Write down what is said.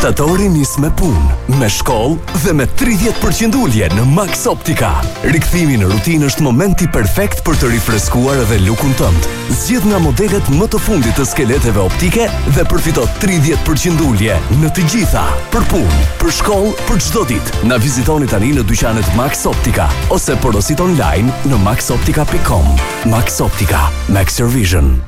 Shtatori nis me punë, me shkollë dhe me 30% ulje në Max Optica. Rikthimi në rutinë është momenti perfekt për të rifreskuar edhe lukun tënd. Zgjedh nga modelet më të fundit të skeleteve optike dhe përfito 30% ulje në të gjitha. Për punë, për shkollë, për çdo ditë. Na vizitoni tani në dyqanet Max Optica ose porosit online në maxoptica.com. Max Optica, Max Your Vision.